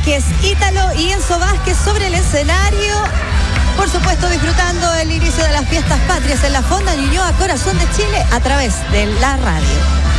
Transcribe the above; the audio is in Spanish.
Vázquez, Ítalo y Enzo Vázquez sobre el escenario. Por supuesto, disfrutando el inicio de las fiestas patrias en la Fonda Ñuñoa, corazón de Chile, a través de la radio.